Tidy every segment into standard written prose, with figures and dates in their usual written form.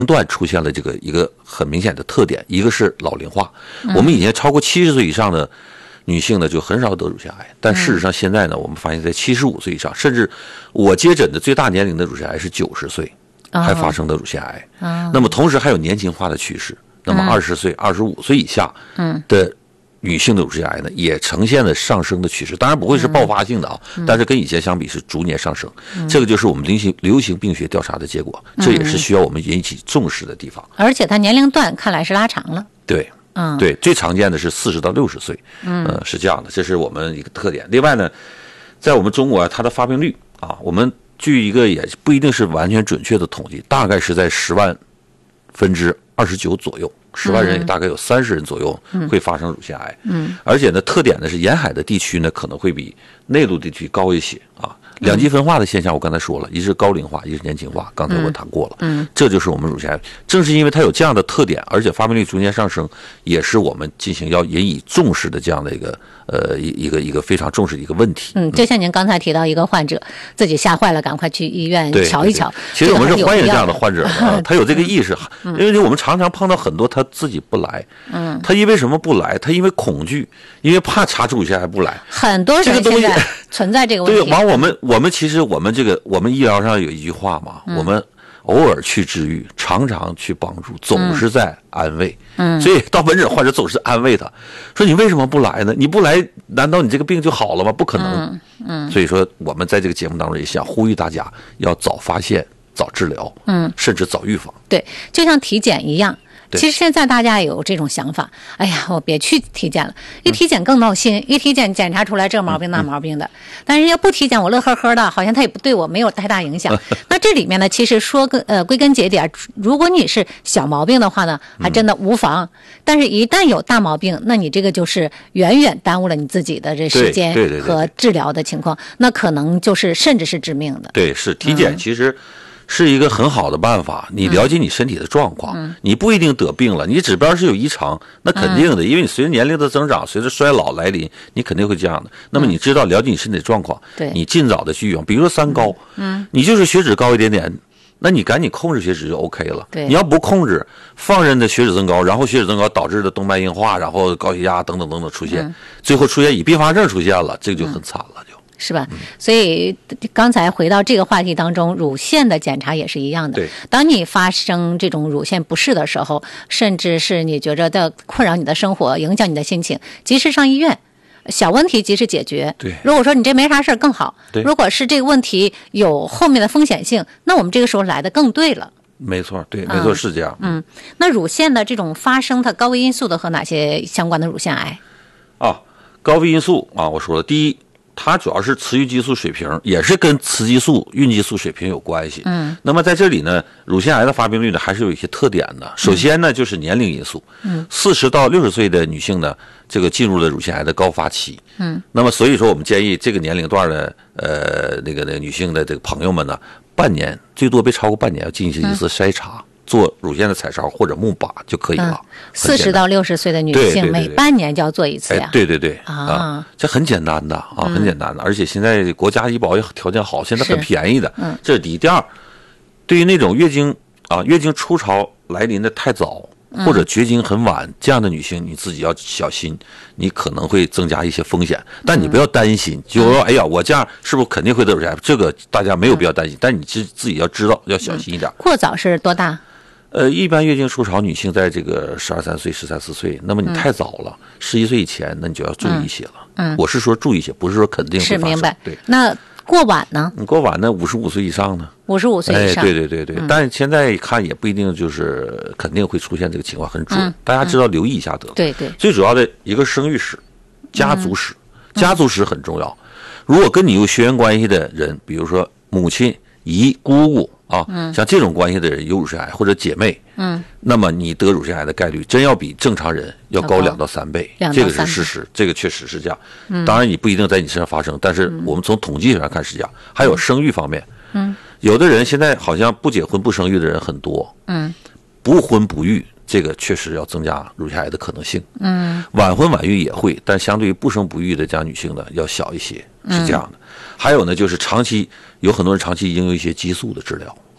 段出现了这个一个很明显的特点，一个是老龄化。我们以前超过70岁以上的女性呢，就很少得乳腺癌，但事实上现在呢，我们发现在75岁以上，甚至我接诊的最大年龄的乳腺癌是90岁还发生的乳腺癌。那么同时还有年轻化的趋势，那么20岁、25岁以下的女性的乳腺癌呢，也呈现了上升的趋势，当然不会是爆发性的啊，但是跟以前相比是逐年上升。这个就是我们流行病学调查的结果，这也是需要我们引起重视的地方。 而且它年龄段看来是拉长了。 对，对，最常见的是40到60岁，是这样的，这是我们一个特点。另外呢，在我们中国它的发病率啊，我们据一个也不一定是完全准确的统计，大概是在10万分之29左右。10万人也大概有30人左右会发生乳腺癌，而且呢，特点呢是沿海的地区呢可能会比内陆地区高一些啊。两极分化的现象我刚才说了，一是高龄化，一是年轻化，刚才我谈过了，这就是我们乳腺癌。正是因为它有这样的特点，而且发病率逐年上升，也是我们进行要引以重视的这样的一个非常重视的一个问题。 就像您刚才提到一个患者自己吓坏了，赶快去医院瞧一瞧。 其实我们是欢迎这样的患者的，他有这个意识，因为我们常常碰到很多他自己不来，他因为什么不来？他因为恐惧，因为怕查出乳腺癌不来。 很多人现在存在这个问题。 对，其实我们医疗上有一句话嘛，我们偶尔去治愈，常常去帮助，总是在安慰。所以到门诊患者总是安慰他，说你为什么不来呢？你不来，难道你这个病就好了吗？不可能。所以说我们在这个节目当中也想呼吁大家要早发现、早治疗，甚至早预防。 对，就像体检一样。其实现在大家也有这种想法，哎呀，我别去体检了，一体检更闹心，一体检检查出来这毛病那毛病的，但是要不体检我乐呵呵的，好像他也不对我没有太大影响。那这里面呢，其实归根结底，如果你是小毛病的话呢，还真的无妨，但是一旦有大毛病，那你这个就是远远耽误了你自己的这时间和治疗的情况，那可能就是甚至是致命的。 对，是体检其实是一个很好的办法，你了解你身体的状况，你不一定得病了，你指标是有异常，那肯定的，因为你随着年龄的增长，随着衰老来临，你肯定会这样的。那么你知道了解你身体的状况，你尽早的去预防，比如说三高，你就是血脂高一点点，那你赶紧控制血脂就 OK 了。你要不控制，放任的血脂增高，然后血脂增高导致的动脉硬化，然后高血压等等等等出现，最后出现以并发症出现了，这个就很惨了是吧？所以刚才回到这个话题当中，乳腺的检查也是一样的。 对， 当你发生这种乳腺不适的时候，甚至是你觉得困扰你的生活、影响你的心情，及时上医院，小问题及时解决。 对， 如果说你这没啥事更好。 对， 如果是这个问题有后面的风险性，那我们这个时候来的更对了。 没错，对，没错，是这样。 那乳腺的这种发生，它高危因素的和哪些相关的乳腺癌？ 高危因素啊，我说了，第一，它主要是雌孕激素水平，也是跟雌激素、孕激素水平有关系。那么在这里呢，乳腺癌的发病率呢还是有一些特点的。首先呢，就是年龄因素。40到60岁的女性呢，这个进入了乳腺癌的高发期。那么所以说，我们建议这个年龄段的那个女性的这个朋友们呢，半年最多别超过半年，要进行一次筛查。做乳腺的彩超或者钼靶就可以了。 40到60岁的女性每半年就要做一次呀。 对这很简单的啊，很简单的，而且现在国家医保也条件好，现在很便宜的。这是第一。第二，对于那种月经初潮来临的太早或者绝经很晚这样的女性，你自己要小心，你可能会增加一些风险，但你不要担心，就说哎呀，我这样是不是肯定会得乳腺癌？这个大家没有必要担心，但你自己要知道，要小心一点。 过早是多大？ 一般月经初潮女性在这个12、13岁、13、14岁，那么你太早了，11岁以前，那你就要注意一些了。我是说注意一些，不是说肯定会发生。 是明白。 对， 那过晚呢？ 你过晚呢，55岁以上呢 ？55岁以上。 对。但现在看也不一定就是肯定会出现这个情况，很准。大家知道留意一下得了。 对。 最主要的一个生育史、家族史，家族史很重要。如果跟你有血缘关系的人，比如说母亲、姨、姑姑。像这种关系的人有乳腺癌或者姐妹，那么你得乳腺癌的概率真要比正常人要高2到3倍，这个是事实，这个确实是这样。当然你不一定在你身上发生，但是我们从统计上看是这样。还有生育方面，有的人现在好像不结婚不生育的人很多，不婚不育，这个确实要增加乳腺癌的可能性。晚婚晚育也会，但相对于不生不育的这样女性呢，要小一些，是这样的。还有呢，就是有很多人长期应用一些激素的治疗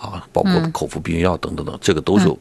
啊，包括口服避孕药等等等，这个都是有